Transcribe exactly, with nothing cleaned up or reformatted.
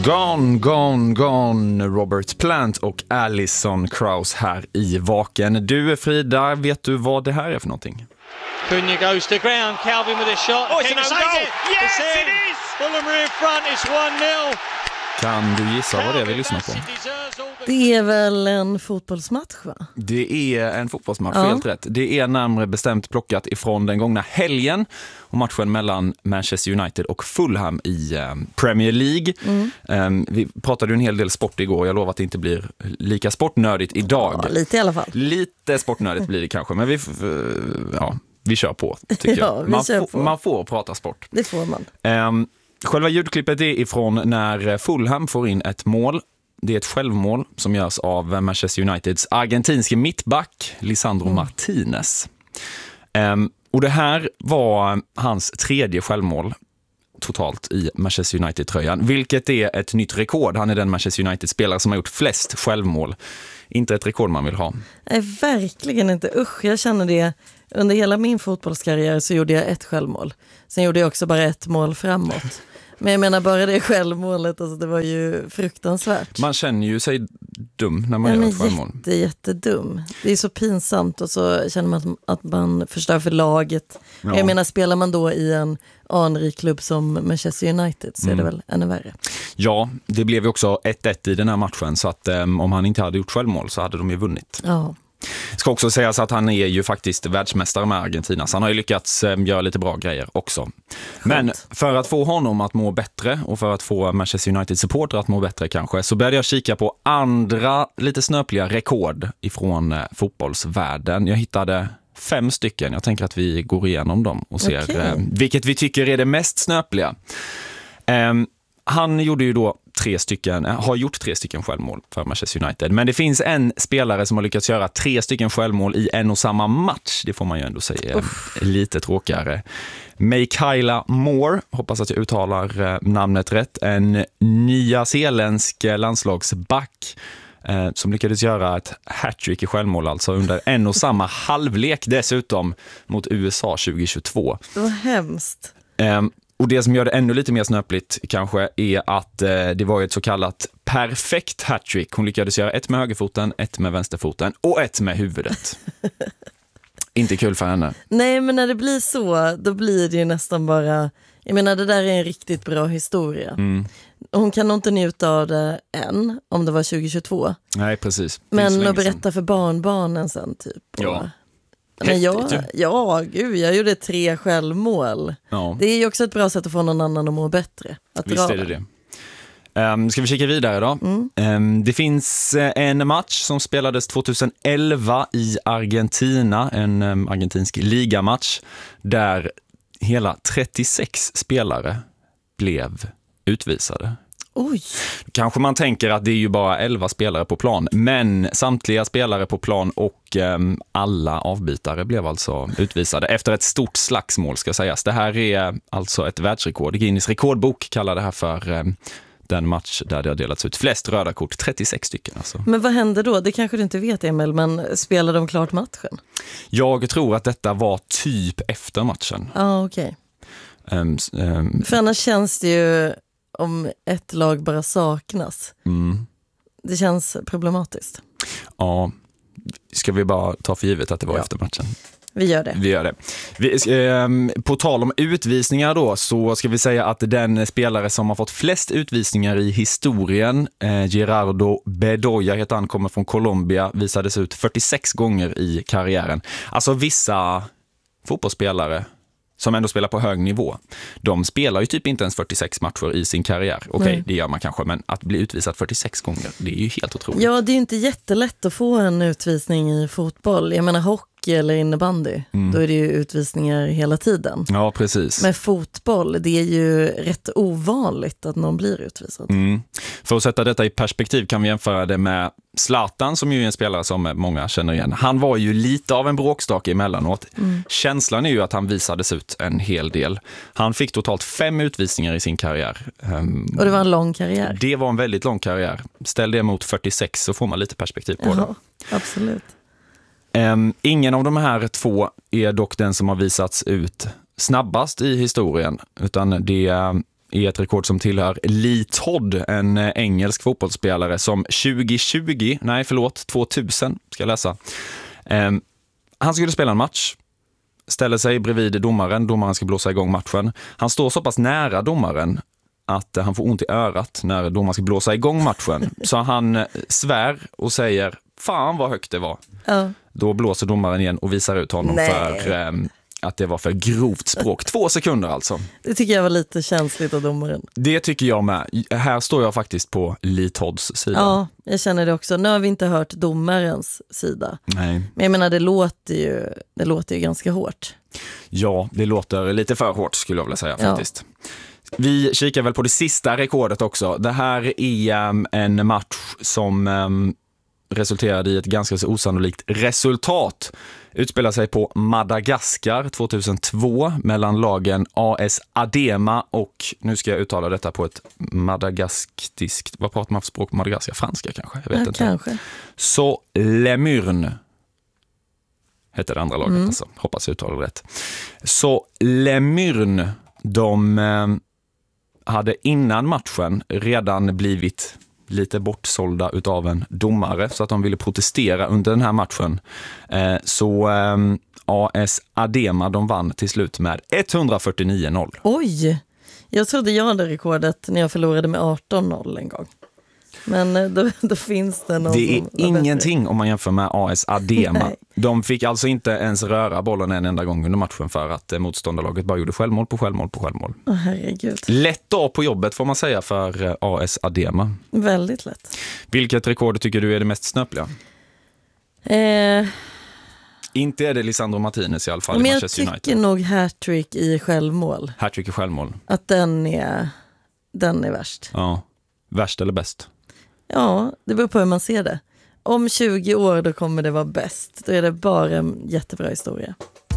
Gone, gone, gone, Robert Plant och Alison Krauss här i Vaken. Du är Frida, vet du vad det här är för någonting? Cunha goes to ground, Calvin with a shot. Oh, it's an own goal! Yes, it's it is! Fulham are in front, it's one nil. Kan du gissa vad det är vi lyssnar på? Det är väl en fotbollsmatch, va? Det är en fotbollsmatch, ja. helt rätt. Det är närmare bestämt plockat ifrån den gångna helgen och matchen mellan Manchester United och Fulham i eh, Premier League. Mm. Um, vi pratade ju en hel del sport igår. Jag lovar att det inte blir lika sportnördigt idag. Ja, lite i alla fall. Lite sportnördigt blir det kanske, men vi, ja, vi kör på, tycker ja, jag. Man, kör får, på. man får prata sport. Det får man. Um, Själva ljudklippet är ifrån när Fulham får in ett mål. Det är ett självmål som görs av Manchester Uniteds argentinske mittback Lisandro mm. Martinez. Um, och det här var hans tredje självmål totalt i Manchester United-tröjan. Vilket är ett nytt rekord. Han är den Manchester United-spelare som har gjort flest självmål. Inte ett rekord man vill ha. Nej, verkligen inte. Usch, jag känner det. Under hela min fotbollskarriär så gjorde jag ett självmål. Sen gjorde jag också bara ett mål framåt. Men jag menar bara det självmålet, alltså det var ju fruktansvärt. Man känner ju sig dum när man ja, gör ett självmål. Jätte, jättedum. Det är så pinsamt och så känner man att man förstör för laget. Ja. Jag menar, spelar man då i en anrik klubb som Manchester United så mm. är det väl ännu värre. Ja, det blev ju också ett ett i den här matchen, så att um, om han inte hade gjort självmål så hade de ju vunnit. Ja. Ska också sägas att han är ju faktiskt världsmästare med Argentina, så han har ju lyckats eh, göra lite bra grejer också. Skönt. Men för att få honom att må bättre och för att få Manchester United-supporter att må bättre kanske, så började jag kika på andra lite snöpliga rekord ifrån eh, fotbollsvärlden. Jag hittade fem stycken. Jag tänker att vi går igenom dem och ser okay. eh, vilket vi tycker är det mest snöpliga. Eh, Han gjorde ju då tre stycken, har gjort tre stycken självmål för Manchester United. Men det finns en spelare som har lyckats göra tre stycken självmål i en och samma match. Det får man ju ändå säga är lite tråkigare. Mikaela Moore, hoppas att jag uttalar namnet rätt. En nyzeeländsk landslagsback eh, som lyckades göra ett hattrick i självmål, alltså under en och samma halvlek dessutom mot U S A tjugohundratjugotvå. Det var hemskt. Eh, Och det som gör det ännu lite mer snöpligt kanske är att eh, det var ett så kallat perfekt hattrick. Hon lyckades göra ett med högerfoten, ett med vänsterfoten och ett med huvudet. Inte kul för henne. Nej, men när det blir så, då blir det ju nästan bara... Jag menar, det där är en riktigt bra historia. Mm. Hon kan nog inte njuta av det än, om det var tjugohundratjugotvå. Nej, precis. Men att berätta för barnbarnen sen, typ. Och... Ja. Men jag, ja, gud, jag gjorde tre självmål. Ja. Det är ju också ett bra sätt att få någon annan att må bättre. Att Visst är det det. Um, ska vi kika vidare då? Mm. Um, det finns en match som spelades tjugoelva i Argentina, en um, argentinsk ligamatch, där hela trettiosex spelare blev utvisade. Oj. Kanske man tänker att det är ju bara elva spelare på plan, men samtliga spelare på plan och um, alla avbytare blev alltså utvisade efter ett stort slagsmål, ska sägas. Det här är alltså ett världsrekord. Guinness rekordbok kallar det här för um, den match där det har delats ut flest röda kort, trettiosex stycken alltså. Men vad hände då? Det kanske du inte vet, Emil, men spelade de klart matchen? Jag tror att detta var typ efter matchen. Ja, ah, okej. Okay. Um, um, för annars känns det ju om ett lag bara saknas. Mm. Det känns problematiskt. Ja, ska vi bara ta för givet att det var ja. efter matchen? Vi gör det. Vi gör det. Vi, eh, på tal om utvisningar då, så ska vi säga att den spelare som har fått flest utvisningar i historien, eh, Gerardo Bedoya heter han, kommer från Colombia, visades ut fyrtiosex gånger i karriären. Alltså vissa fotbollsspelare som ändå spelar på hög nivå, de spelar ju typ inte ens fyrtiosex matcher i sin karriär. Okej, okay, det gör man kanske, men att bli utvisad fyrtiosex gånger, det är ju helt otroligt. Ja, det är ju inte jättelätt att få en utvisning i fotboll. Jag menar hockey eller innebandy, mm. då är det ju utvisningar hela tiden. Ja, precis. Men fotboll, det är ju rätt ovanligt att någon blir utvisad. Mm. För att sätta detta i perspektiv kan vi jämföra det med Zlatan, som ju är en spelare som många känner igen. Han var ju lite av en bråkstake emellanåt. Mm. Känslan är ju att han visades ut en hel del. Han fick totalt fem utvisningar i sin karriär. Och det var en lång karriär. Det var en väldigt lång karriär. Ställ det mot fyrtiosex så får man lite perspektiv på Jaha, det. Absolut. Um, ingen av de här två är dock den som har visats ut snabbast i historien, utan det är ett rekord som tillhör Lee Todd, en engelsk fotbollsspelare som tjugo tjugo, nej förlåt, tvåtusen ska jag läsa. Eh, han skulle spela en match, ställer sig bredvid domaren, domaren ska blåsa igång matchen. Han står så pass nära domaren att han får ont i örat när domaren ska blåsa igång matchen. Så han svär och säger, fan vad högt det var. Ja. Då blåser domaren igen och visar ut honom Nej. för eh, att det var för grovt språk. Två sekunder alltså. Det tycker jag var lite känsligt av domaren. Det tycker jag med. Här står jag faktiskt på Lee Todds sida. Ja, jag känner det också. Nu har vi inte hört domarens sida. Nej. Men jag menar, det låter ju, det låter ju ganska hårt. Ja, det låter lite för hårt skulle jag vilja säga Ja. faktiskt. Vi kikar väl på det sista rekordet också. Det här är um, en match som um, resulterade i ett ganska så osannolikt resultat. Utspelar sig på Madagaskar tjugohundratvå mellan lagen A S Adema och, nu ska jag uttala detta på ett madagaskiskt, vad pratar man för språk på Madagaskar? Franska kanske? Jag vet Ja, inte. kanske. Så Lemurn heter det andra laget, Mm. alltså. Hoppas jag uttalar det rätt. Så Lemurn, de eh, hade innan matchen redan blivit lite bortsålda utav en domare så att de ville protestera under den här matchen. Eh, så eh, A S Adema, de vann till slut med etthundrafyrtionio noll. Oj, jag trodde jag hade rekordet när jag förlorade med arton noll en gång. Men eh, då, då finns det någon Det är som var ingenting bättre. om man jämför med A S Adema. Nej. De fick alltså inte ens röra bollen en enda gång under matchen för att eh, motståndarlaget bara gjorde självmål på självmål på självmål. Åh, herregud. Lätt dag på jobbet får man säga för eh, A S Adema. Väldigt lätt. Vilket rekord tycker du är det mest snöpliga? Eh, Inte är det Lisandro Martinez i alla fall i men jag Manchester tycker United. nog hattrick i självmål. Hattrick i självmål. Att den är, den är värst. Ja. Värst eller bäst? Ja, det beror på hur man ser det. Om tjugo år då kommer det vara bäst. Då är det bara en jättebra historia.